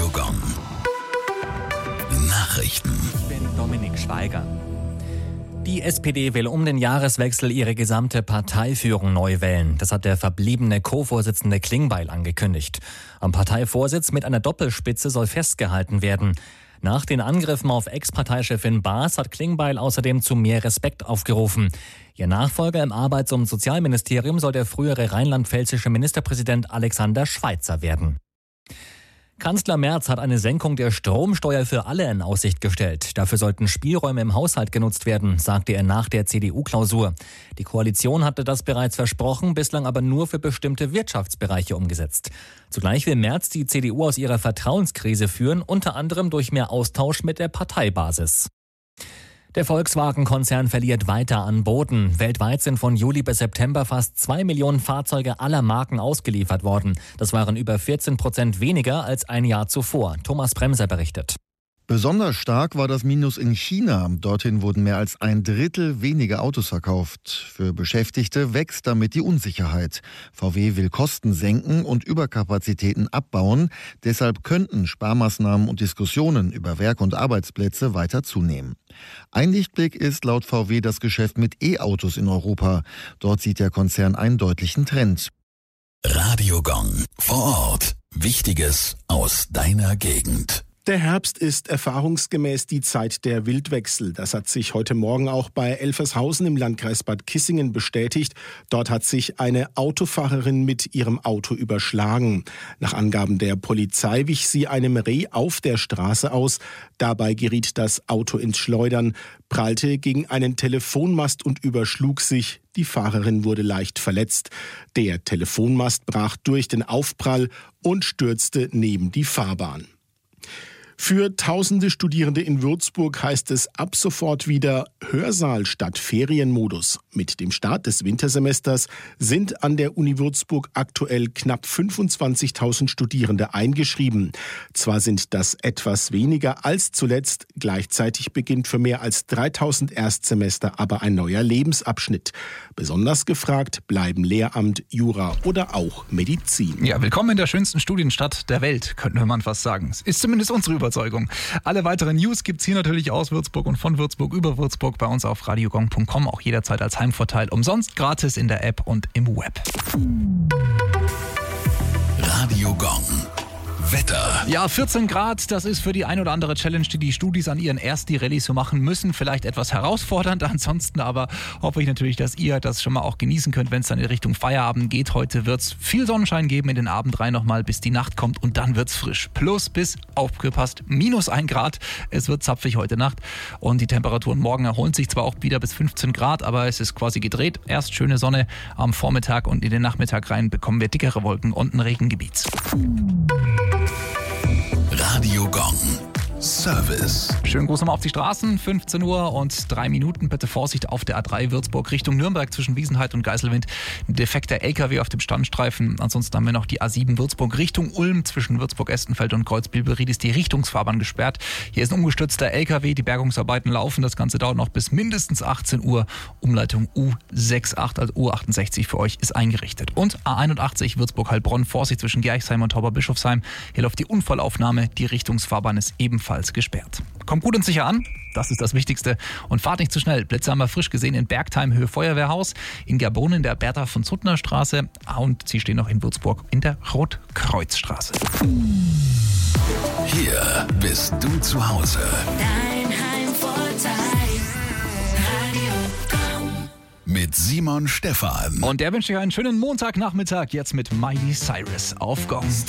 Radio Gong. Nachrichten. Ich bin Dominik Schweiger. Die SPD will um den Jahreswechsel ihre gesamte Parteiführung neu wählen. Das hat der verbliebene Co-Vorsitzende Klingbeil angekündigt. Am Parteivorsitz mit einer Doppelspitze soll festgehalten werden. Nach den Angriffen auf Ex-Parteichefin Baas hat Klingbeil außerdem zu mehr Respekt aufgerufen. Ihr Nachfolger im Arbeits- und Sozialministerium soll der frühere rheinland-pfälzische Ministerpräsident Alexander Schweitzer werden. Kanzler Merz hat eine Senkung der Stromsteuer für alle in Aussicht gestellt. Dafür sollten Spielräume im Haushalt genutzt werden, sagte er nach der CDU-Klausur. Die Koalition hatte das bereits versprochen, bislang aber nur für bestimmte Wirtschaftsbereiche umgesetzt. Zugleich will Merz die CDU aus ihrer Vertrauenskrise führen, unter anderem durch mehr Austausch mit der Parteibasis. Der Volkswagen-Konzern verliert weiter an Boden. Weltweit sind von Juli bis September fast 2 Millionen Fahrzeuge aller Marken ausgeliefert worden. Das waren über 14% weniger als ein Jahr zuvor. Thomas Bremser berichtet. Besonders stark war das Minus in China. Dorthin wurden mehr als 1/3 weniger Autos verkauft. Für Beschäftigte wächst damit die Unsicherheit. VW will Kosten senken und Überkapazitäten abbauen. Deshalb könnten Sparmaßnahmen und Diskussionen über Werk- und Arbeitsplätze weiter zunehmen. Ein Lichtblick ist laut VW das Geschäft mit E-Autos in Europa. Dort sieht der Konzern einen deutlichen Trend. Radio Gong. Vor Ort. Wichtiges aus deiner Gegend. Der Herbst ist erfahrungsgemäß die Zeit der Wildwechsel. Das hat sich heute Morgen auch bei Elfershausen im Landkreis Bad Kissingen bestätigt. Dort hat sich eine Autofahrerin mit ihrem Auto überschlagen. Nach Angaben der Polizei wich sie einem Reh auf der Straße aus. Dabei geriet das Auto ins Schleudern, prallte gegen einen Telefonmast und überschlug sich. Die Fahrerin wurde leicht verletzt. Der Telefonmast brach durch den Aufprall und stürzte neben die Fahrbahn. Für tausende Studierende in Würzburg heißt es ab sofort wieder Hörsaal statt Ferienmodus. Mit dem Start des Wintersemesters sind an der Uni Würzburg aktuell knapp 25.000 Studierende eingeschrieben. Zwar sind das etwas weniger als zuletzt, gleichzeitig beginnt für mehr als 3.000 Erstsemester aber ein neuer Lebensabschnitt. Besonders gefragt bleiben Lehramt, Jura oder auch Medizin. Ja, willkommen in der schönsten Studienstadt der Welt, könnte man fast sagen. Es ist zumindest unsere Überzeugung. Alle weiteren News gibt's hier natürlich aus Würzburg und von Würzburg über Würzburg bei uns auf radiogong.com, auch jederzeit als Heimvorteil umsonst, gratis in der App und im Web. Radio Gong. Wetter. Ja, 14 Grad, das ist für die ein oder andere Challenge, die Studis an ihren Ersti-Rallyes so machen müssen, vielleicht etwas herausfordernd. Ansonsten aber hoffe ich natürlich, dass ihr das schon mal auch genießen könnt, wenn es dann in Richtung Feierabend geht. Heute wird es viel Sonnenschein geben in den Abend rein nochmal, bis die Nacht kommt und dann wird es frisch. Plus bis, aufgepasst, -1 Grad. Es wird zapfig heute Nacht und die Temperaturen morgen erholen sich zwar auch wieder bis 15 Grad, aber es ist quasi gedreht. Erst schöne Sonne am Vormittag und in den Nachmittag rein bekommen wir dickere Wolken und ein Regengebiet. Radio Gong. Service. Schönen Gruß nochmal auf die Straßen, 15 Uhr und 3 Minuten. Bitte Vorsicht auf der A3 Würzburg Richtung Nürnberg zwischen Wiesenheid und Geiselwind. Ein defekter LKW auf dem Standstreifen. Ansonsten haben wir noch die A7 Würzburg Richtung Ulm zwischen Würzburg-Estenfeld und Kreuzbilberied ist die Richtungsfahrbahn gesperrt. Hier ist ein umgestürzter LKW, die Bergungsarbeiten laufen. Das Ganze dauert noch bis mindestens 18 Uhr. Umleitung U68, also U68 für euch ist eingerichtet. Und A81 Würzburg-Heilbronn, Vorsicht zwischen Gerchsheim und Tauberbischofsheim. Hier läuft die Unfallaufnahme. Die Richtungsfahrbahn ist ebenfalls gesperrt. Kommt gut und sicher an, das ist das Wichtigste. Und fahrt nicht zu schnell. Blitze haben wir frisch gesehen in Bergtheim, Höhe Feuerwehrhaus, in Gabonen der Bertha von Suttner Straße und sie stehen noch in Würzburg in der Rotkreuzstraße. Hier bist du zu Hause. Dein Heimvorteil. Radio Gong. Mit Simon Stephan. Und der wünscht euch einen schönen Montagnachmittag jetzt mit Miley Cyrus auf Gong.